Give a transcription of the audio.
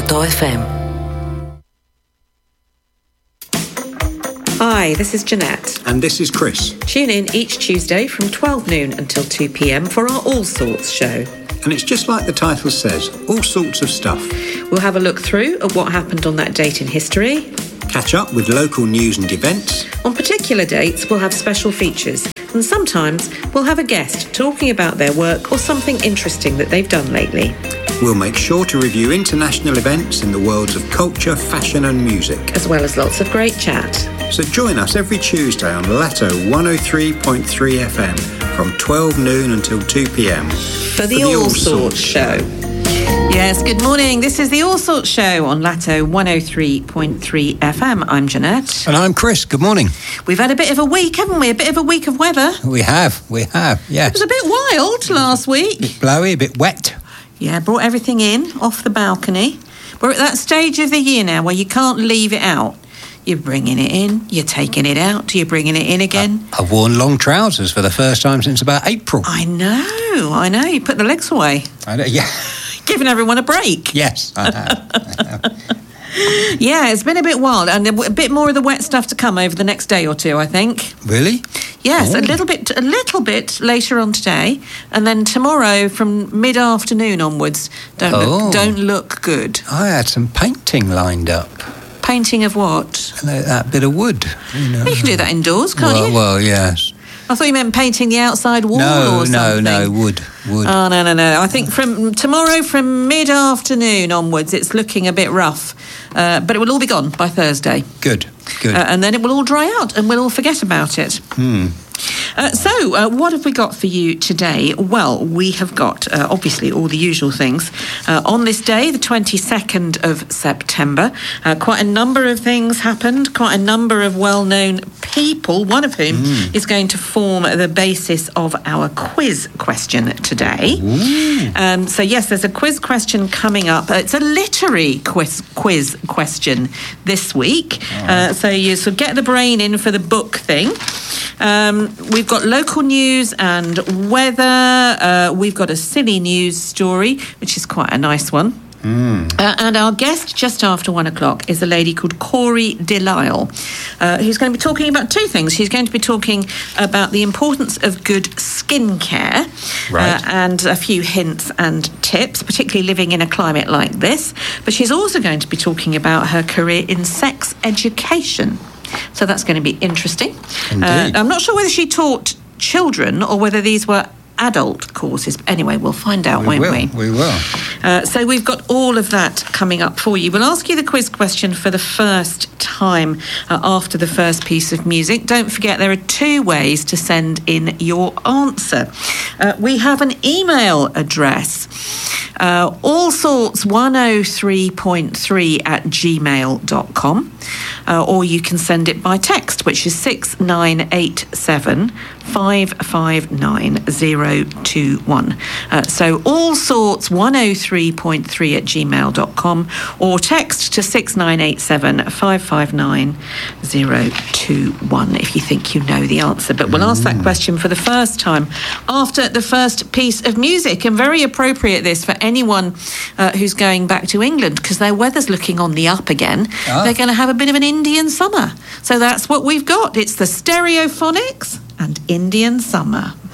FM. Hi, this is Jeanette. And this is Chris. Tune in each Tuesday from 12 noon until 2 p.m. for our All Sorts show. And it's just like the title says, all sorts of stuff. We'll have a look through at what happened on that date in history. Catch up with local news and events. On particular dates, we'll have special features. And sometimes we'll have a guest talking about their work or something interesting that they've done lately. We'll make sure to review international events in the worlds of culture, fashion and music. As well as lots of great chat. So join us every Tuesday on Lato 103.3 FM from 12 noon until 2 p.m. For the All Sorts show. Yes, good morning. This is the All Sorts show on Lato 103.3 FM. I'm Jeanette. And I'm Chris. Good morning. We've had a bit of a week, haven't we? A bit of a week of weather. We have, yes. It was a bit wild last week. A bit blowy, a bit wet. Yeah, brought everything in off the balcony. We're at that stage of the year now where you can't leave it out. You're bringing it in, you're taking it out, you're bringing it in again. I've worn long trousers for the first time since about April. I know. You put the legs away. I know, yeah. Giving everyone a break. Yes, I have. Yeah, it's been a bit wild, and a bit more of the wet stuff to come over the next day or two, I think. Really? Yes, a little bit later on today, and then tomorrow from mid-afternoon onwards. Don't look good. I had some painting lined up. Painting of what? That bit of wood. You know. You can do that indoors, can't you? Well, yes. I thought you meant painting the outside wall or something. No, wood. Oh, no. I think from tomorrow, from mid-afternoon onwards, it's looking a bit rough. But it will all be gone by Thursday. Good. And then it will all dry out and we'll all forget about it. So, what have we got for you today? Well, we have got, obviously, all the usual things. On this day, the 22nd of September, quite a number of things happened, quite a number of well-known people, one of whom is going to form the basis of our quiz question today. So, yes, there's a quiz question coming up. It's a literary quiz question this week. So you sort of get the brain in for the book thing. We've got local news and weather. We've got a silly news story, which is quite a nice one. And our guest just after 1 o'clock is a lady called Corey Delisle, who's going to be talking about two things. She's going to be talking about the importance of good skincare, and a few hints and tips, particularly living in a climate like this. But she's also going to be talking about her career in sex education. So that's going to be interesting. I'm not sure whether she taught children or whether these were adult courses. Anyway, we'll find out, won't we? We will. So we've got all of that coming up for you. We'll ask you the quiz question for the first time after the first piece of music. Don't forget, there are two ways to send in your answer. We have an email address, allsorts103.3@gmail.com, or you can send it by text, which is 6987 559 021. So allsorts103.3@gmail.com, or text to 6987 559 021 if you think you know the answer. But we'll ask that question for the first time after the first piece of music, and very appropriate this for anyone who's going back to England, because their weather's looking on the up again. They're going to have a bit of an Indian summer. So that's what we've got. It's the Stereophonics and Indian Summer.